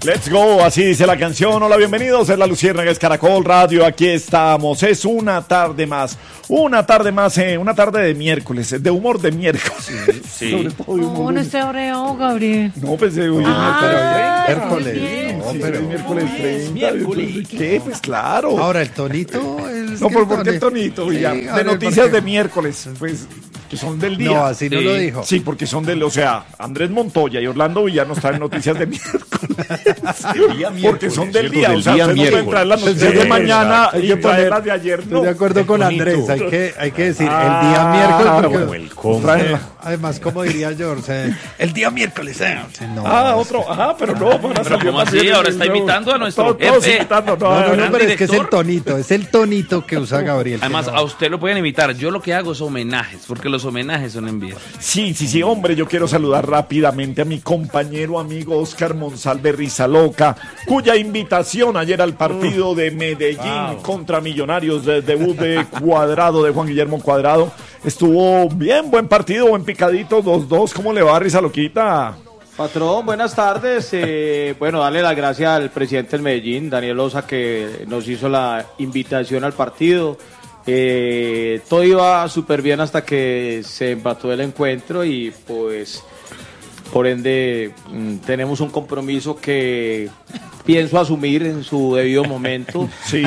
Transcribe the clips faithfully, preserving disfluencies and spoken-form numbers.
Let's go, así dice la canción. Hola, bienvenidos, es la Luciérnaga, es Caracol Radio, aquí estamos, es una tarde más, una tarde más, eh, una tarde de miércoles, de humor de miércoles. Sí. Sobre todo de humor. No, no está oreado, Gabriel. No, pues eh, hoy es Ah, miércoles. bien. No, Sí, pero sí, miércoles treinta. miércoles. ¿Qué? Pues claro. Ahora el tonito. Es no, que pero ¿por qué el toni- tonito? Sí, Ya, Gabriel, de noticias porque- de miércoles, pues, que son del día. No, así no Sí. lo dijo. Sí, porque son del, o sea, Andrés Montoya y Orlando Villano están en noticias de miércoles. Porque son del día, del o sea, día usted no puede miércoles. traer las noticias de Sí, mañana hay y que traer poner- las de ayer, Estoy no. de acuerdo con bonito. Andrés, hay que, hay que decir Ah, el día miércoles. como Porque, el cómo. Traen la- además, como diría George, eh, el día miércoles. eh, no, Ah, es- otro, ajá, pero no, van a Pero salir ¿cómo así? también Ahora el- está el- imitando a nuestro todos- todos jefe. imitando, no, No, no, no, no, pero es que es el director. tonito, es el tonito que usa Gabriel. que Además, no. a usted lo pueden imitar. Yo lo que hago es homenajes, porque los homenajes son envíos. Sí, sí, sí, hombre, yo quiero saludar rápidamente a mi compañero amigo Oscar Monsalve Rizaloca, cuya invitación ayer al partido de Medellín contra Millonarios, de debut de Cuadrado, de Juan Guillermo Cuadrado, estuvo bien, buen partido, buen picadito, dos dos. ¿Cómo le va, Rizaloquita? Patrón, buenas tardes. Eh, bueno, darle las gracias al presidente del Medellín, Daniel Osa, que nos hizo la invitación al partido. Eh, todo iba súper bien hasta que se empató el encuentro y pues por ende mm, tenemos un compromiso que pienso asumir en su debido momento. Sí.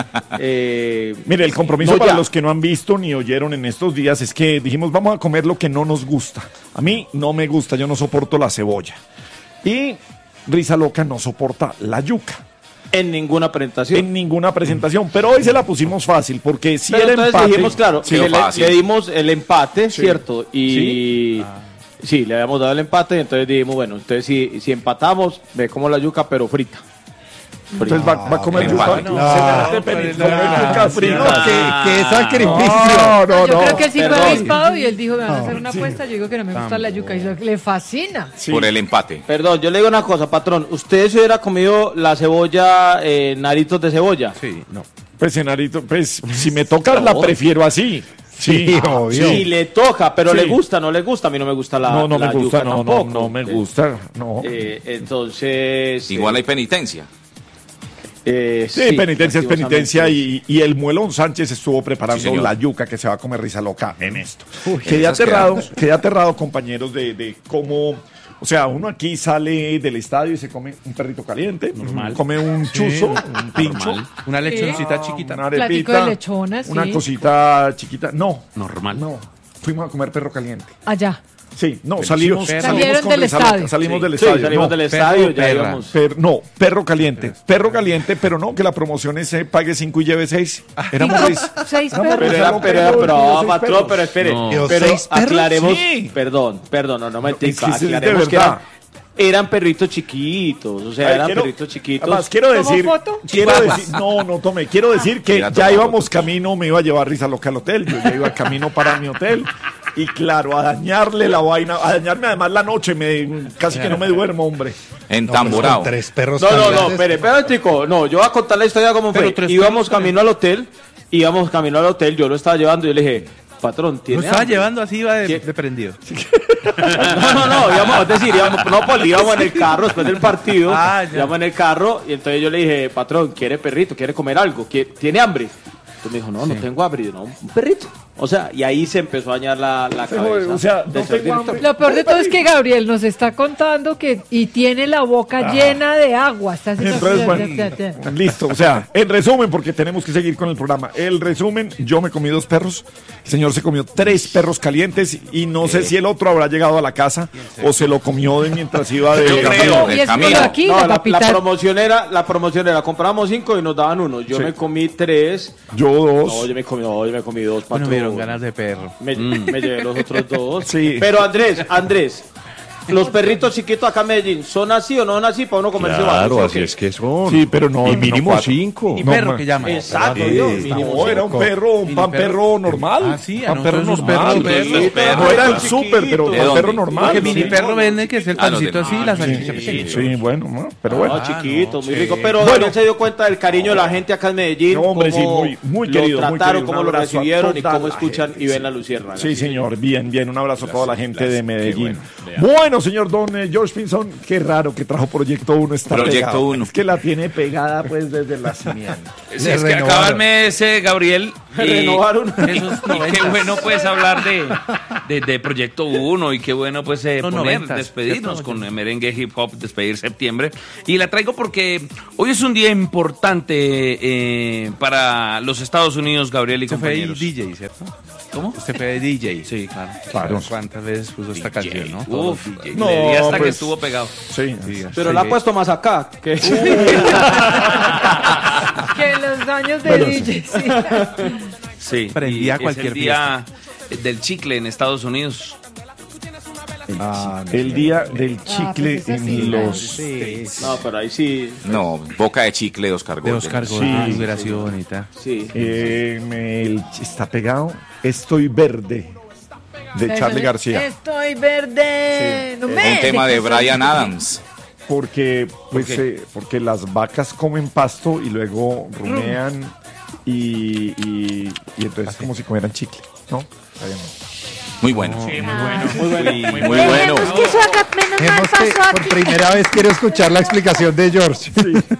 Eh, Mire, el compromiso no, para ya. los que no han visto ni oyeron en estos días es que dijimos vamos a comer lo que no nos gusta. A mí no me gusta, yo no soporto la cebolla. Y Rizaloca no soporta la yuca. En ninguna presentación. En ninguna presentación, pero hoy se la pusimos fácil porque si Pero era entonces empate, dijimos, claro, sí, que le, fácil. le dimos el empate, ¿cierto? Y ¿Sí? sí, le habíamos dado el empate y entonces dijimos, bueno, entonces si, si empatamos, me como la yuca, pero frita. entonces va, va a comer No, yuca. no, Se me no, hace pero pena, no, comer yuca no, frita. no, qué- qué sacrificio. No, no, Yo no. creo que él sí fue Perdón. avispado y él dijo, me van a No, hacer una sí. apuesta. Yo digo que no me gusta la yuca y eso le fascina. Sí. Por el empate. Perdón, yo le digo una cosa, patrón. ¿Usted se hubiera comido la cebolla, eh, naritos de cebolla? Sí, no. Pues, Senarito, pues si me toca la No. prefiero así. Sí, Sí, obvio. Sí, le toca, pero Sí. le gusta, no le gusta. A mí no me gusta la no, no la me gusta, yuca no, no, tampoco. no me gusta, no. Eh, entonces... Igual eh, hay penitencia. eh, Sí, penitencia es penitencia y, y el Muelón Sánchez estuvo Sí, preparando señor. la yuca que se va a comer Rizaloca en esto. Uy, quedé esas aterrado, quedan. quedé aterrado, compañeros, de, de cómo, o sea, uno aquí sale del estadio y se come un perrito caliente, Normal. come un chuzo, un pincho, Normal. Una lechoncita una chiquita. arepita, Platico de lechona, sí. una cosita chiquita. No, Normal. no, fuimos a comer perro caliente. Allá. Sí, no, salimos, perro. salimos Salieron con del Rizaloca, estadio. salimos Sí, del sí, estadio. salimos no. del perro estadio, o ya perra. íbamos. Per- no, perro caliente, perro caliente, pero no, que la promoción es eh, pague cinco y lleve seis. Éramos seis. Seis Éramos perros. Pero era, Rizalo pero era, perro, pero, yo ah, seis patrón, perros. pero espere, No. ¿Yo pero seis perros? aclaremos, Sí. perdón, perdón, no, no me es que entiendas, sí, es de aclaremos que verdad. eran, eran perritos chiquitos, o sea, Ay, eran quiero- perritos chiquitos. Además, quiero ¿Tomó decir, foto? quiero decir, no, no tomé, quiero decir que Mira, ya toma íbamos fotos. camino, me iba a llevar Rizaloca al hotel, yo ya iba camino para mi hotel, y claro, a dañarle la vaina, a dañarme además la noche, me, casi que no me duermo, hombre. Entamborado. Con tres perros No, no, no, calientes. espere, espere, chico, no, yo voy a contar la historia como Pero fue. tres Íbamos perros camino al hotel, íbamos camino al hotel, yo lo estaba llevando y yo le dije, patrón, Lo ¿tiene estaba hambre? llevando así, iba de, ¿Qué? de prendido. No, no, no, íbamos, es decir, íbamos, no, pues íbamos en el carro después del partido, Ah, ya. íbamos en el carro y entonces yo le dije, patrón, ¿quiere perrito? ¿Quiere comer algo? ¿Quiere- ¿Tiene hambre? Entonces me dijo, no, no tengo hambre. Y yo, no, un perrito. O sea, y ahí se empezó a dañar la, la Pero, cabeza. o sea, del no señor tengo director. hambre. Lo peor de todo es que Gabriel nos está contando que y tiene la boca llena de agua. Está haciendo- Entonces, bueno, listo, o sea, en resumen, porque tenemos que seguir con el programa. El resumen, yo me comí dos perros, el señor se comió tres perros calientes y no sé si el otro habrá llegado a la casa o se lo comió de mientras iba de Yo creo. camino. Y es camino. por aquí, No, la la, la papita. promoción era, la promoción era, compramos cinco y nos daban uno. Yo Sí. me comí tres. Yo dos. No, yo me comí, no, yo me comí dos, Bueno, patrón. me dieron ganas de perro. Me, me llevé los otros dos. Sí. Pero Andrés, Andrés, los perritos chiquitos acá en Medellín, ¿son así o no son así para uno comerse varios, Claro, ¿o así qué? es que son. Sí, pero no, Y no mínimo cuatro. cinco. ¿Y No, perro ma- que llama? Exacto, Sí, Dios, está mínimo No, era un cinco. perro, un Mini pan perro. perro normal. Ah, sí, a pan perro nosotros los normal. perros, Sí, perros, sí, perros. no era el Chiquitos. súper, pero ¿De pan dónde? perro normal. Porque sí. mini perro vende que es el Ah, los de- pancito así, ah, la sí, salchicha sí, pequeña. Sí, bueno, ¿no? pero No, bueno. chiquito, muy sí. rico. Pero Bueno. Daniel se dio cuenta del cariño de la gente acá en Medellín. No, hombre, sí, cómo muy- muy lo querido, muy trataron, querido. cómo Un lo abrazo a recibieron y toda cómo la escuchan gente, y ven sí. la Luciérnaga. Sí, señor, bien, bien, un abrazo a toda la gente de Medellín. bueno, Bueno, Bueno, señor Don eh, George Pinzón, qué raro que trajo Proyecto uno. Está Proyecto pegado. uno. Es que la tiene pegada pues desde la simiente. Sí, es que acaba el mes, eh, Gabriel. Y Renovaron. eso es- y qué bueno pues hablar de, de, de Proyecto uno y qué bueno pues eh, Los poner, noventas, despedirnos ¿cierto? con eh, merengue hip hop, despedir septiembre. Y la traigo porque hoy es un día importante eh, para los Estados Unidos, Gabriel y Usted fue compañeros. D J, ¿cierto? ¿Cómo? Usted fue de D J. Sí, claro. Claro. ¿Cuántas veces puso esta D J. canción, no? Uf, Todos los D Js. No, le di hasta que pues- estuvo pegado. Sí. Sí, Pero sí. la ha puesto más acá. Que... Que en los años de Bueno, D J, sí. Sí. Prendía y cualquier es el día del chicle en Estados Unidos. Ah, no El sé. día del Ah, chicle pues es así, en claro. los... Sí, sí. No, pero ahí sí. No, Boca de Chicle de Oscar De Gordon. Oscar Sí. Gordon, liberación y tal. Sí. Eh, me- el- está pegado. Estoy verde. De Charlie García. Estoy verde. No me Un tema de dejes Bryan olvidar. Adams. Porque, pues, eh, porque las vacas comen pasto y luego rumean y, y, y entonces es como si comieran chicle, ¿no? Está bien. Muy bueno. Muy bueno. Muy bueno. Dejemos que eso acá menos mal Dejemos que pasó por aquí. primera vez quiero escuchar la explicación de George.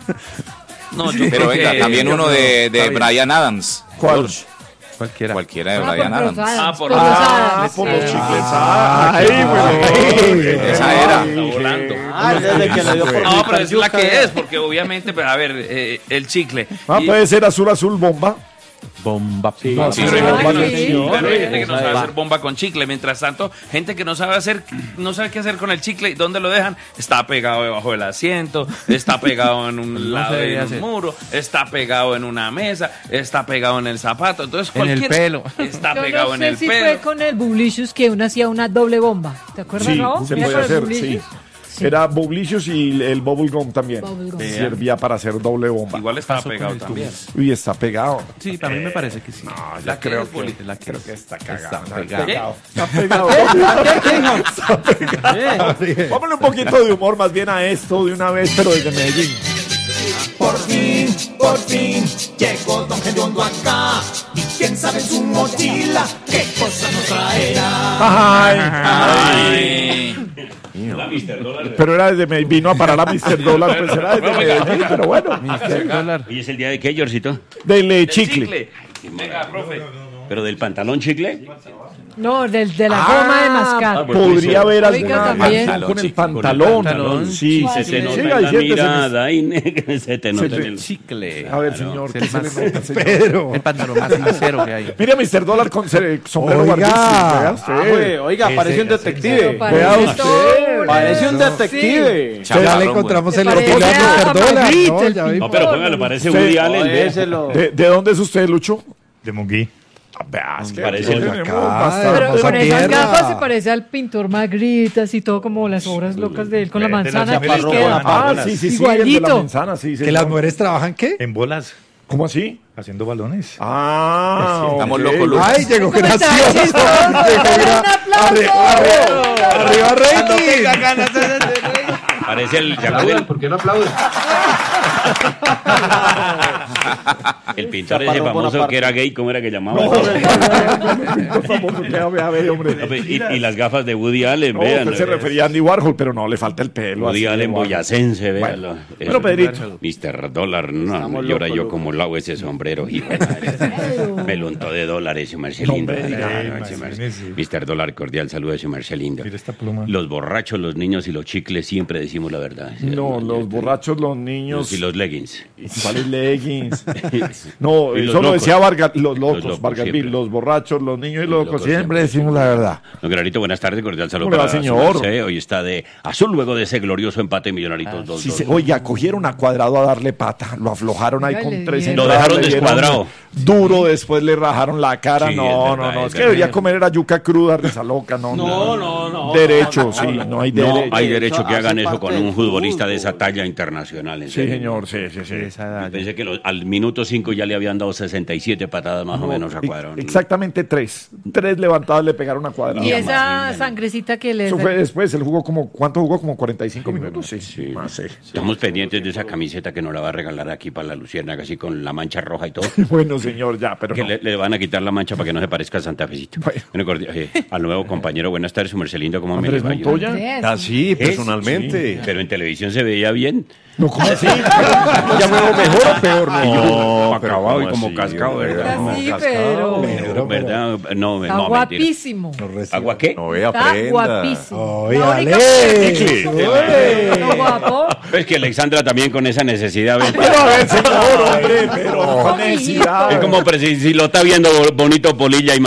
No, yo Pero creo venga, que- también uno de, de Está bien. Bryan Adams. ¿Cuál? Cualquiera. Cualquiera de Ah, Bryan por Adams. Rosadas, Ah, por por Rosadas. Rosadas. por los Sí. chicles. Ah, ahí, bueno. Esa era. Está volando. Ah, desde que le dio por No, pero picar es la yuca. que es, porque obviamente, pues, a ver, eh, el chicle. Ah, Y- puede ser azul, azul, bomba. Bomba. Sí, No, sí, sí, sí. bomba, Ay, sí. sí. Claro, hay gente que no sabe Bomba. hacer bomba con chicle. Mientras tanto, gente que no sabe hacer, no sabe qué hacer con el chicle y dónde lo dejan. Está pegado debajo del asiento, está pegado en un No lado se debe de un hacer. muro, está pegado en una mesa, está pegado en el zapato. Entonces, En el cualquier pelo. está Yo pegado no en sé el si pelo. fue con el Bublicious que uno hacía una doble bomba. ¿Te acuerdas, Sí, Raúl? se ¿Era puede con el hacer, Bublicious? sí. Era Bublicious y el Bubble Gum también. Bubble gum. Servía para hacer doble bomba. Igual estaba Pasó con pegado el también. Uy, está pegado. Sí, para mí me parece que sí. La que creo es, que- Bolita, la que Creo es. que está cagado. Está pegado. Está pegado. Está pegado. Vámonos un poquito de humor más bien a esto de una vez, pero desde Medellín. Por fin, por fin, llegó Don Gediondo acá. Y quién sabe en su mochila qué cosa nos traerá. Ay, Ay. pero era desde Medellín, vino a parar a mister Dólar, pues era desde Medellín, pero bueno. mister Dólar. Hoy es el día de qué, Georgito? Del eh, El chicle. Venga, profe. ¿Pero del pantalón chicle? No, del, de la goma de mascar. Podría haber Oiga, alguna también. acción con el Con el pantalón. pantalón. Sí, Se te nota Siga en la diciendo, mirada y ne- se te nota Se en te- el... Chicle. A ver, señor, Es ¿qué el, se le más- nota, señor? Pedro. el pantalón más sincero que hay. Mire a mister Dólar con cere- sombrero Oiga. barbísimo, vea usted. Ah, güey, oiga, parece un detective. Pero parece Vea usted. todo. Parece un Sí. detective. Ya Chaparrón, le encontramos Se el estilo a parece mister a Dólar. Magritte, No, el ya vi. No, pero póngalo, parece Sí. Woody Allen. ve. Óyeselo. ¿De, de dónde es usted, Lucho? De Munguí. Ah, vea, es que Parece aquí el tenemos acá, bastante. Pero Hermosa con esas tierra. gafas se parece al pintor Magritte, así todo como las obras locas de él con la De la manzana. familia Aquí Chaparro, queda. Ah, bolas. sí, sí, sí, el de la Igualito. manzana, sí, Que señor. las mujeres trabajan, ¿qué? En bolas, ¿Cómo así? haciendo balones. Ah, Estamos ok. locos, Lucho. Ay, llegó ¿Cómo está? gracioso. Chistoso. Llegó gra- Un aplauso. Arriba, arriba, rating. Parece el... ¿se acuerdan? ¿Por qué no aplauden? El pintor ese Chaparrón famoso Bonaparte. que era gay, ¿cómo era que llamaba? No, por favor, vea, vea, vea, hombre. No, pues, y, y las gafas de Woody Allen, No, vean. usted se refería a Andy Warhol, pero no, le falta el pelo. Woody así de Allen Warhol. boyacense, Bueno, véanlo. bueno, Eso. Pedrito. mister Dólar, no, Estamos y ahora locos, yo locos. como lavo ese sombrero, hijo de madre. Me lo untó de dólares, su merced lindo. hombre, Ay, ay, ay, su merced. imagínese. mister Dólar, cordial saludo de su merced lindo. Mira esta pluma. Los borrachos, los niños y los chicles siempre decimos la verdad. ¿sí? No, los borrachos, los niños. Y los leggings. ¿Cuáles leggings? No, Y los eso lo locos. decía Vargas, los locos, locos Vargas siempre. Bill, los borrachos, los niños y los locos, locos siempre siempre. decimos la verdad. Don Granito, buenas tardes, cordial saludo ¿Cómo le va, para su señor? merced. Hoy está de azul luego de ese glorioso empate millonaritos dos Sí, dos. se- oiga, cogieron a Cuadrado a darle pata, lo aflojaron ahí Oiga, con le tres dieron. Lo entradas, dejaron le dieron descuadrado. Duro, después le rajaron la cara. Sí, no, es no, verdad, no, es es que verdad. debería comer era yuca cruda, risa loca, no. No, no, no. Derecho, no, sí, no, no hay No derecho. hay derecho que Hace hagan eso parte con un del futbolista de esa fútbol. talla internacional. En Sí, serio. señor. señor, sí, sí, sí. Esa edad, Yo pensé que los- al minuto cinco ya le habían dado sesenta y siete patadas más o menos a Cuadrado. Exactamente tres. Tres levantadas le pegaron a Cuadrado. Y esa sangrecita que le... Eso fue después, él jugó como, ¿cuánto jugó? Como cuarenta y cinco minutos, sí. Sí. Más, sí. Estamos pendientes de esa camiseta que nos la va a regalar aquí para la Luciérnaga, así con la mancha roja y todo. Bueno, señor, ya, pero Que no. le, le van a quitar la mancha para que no se parezca a Santa Fecito. Bueno. Bueno, cordi- eh, al nuevo compañero, buenas tardes, su merced lindo, ¿cómo me Andrés le va? Montoya. Andrés. Ah, sí, ¿Es? personalmente. Pero en televisión se veía bien. No, ¿cómo así? ¿Ya me veo mejor o peor? Y yo, No, pero acabado y ¿cómo como así, cascado, ¿verdad? Está así, Cascado, pero... pero- ¿Verdad? No, Está no, mentira. guapísimo. ¿Agua qué? No, ve, Está aprenda. guapísimo. Oye, La única Ale. mujer que es guapo. Es que Alexandra también con esa necesidad. ¿ves? Pero a ver, señor, hombre, pero con necesidad. Es como presi- si lo está viendo bonito Polilla y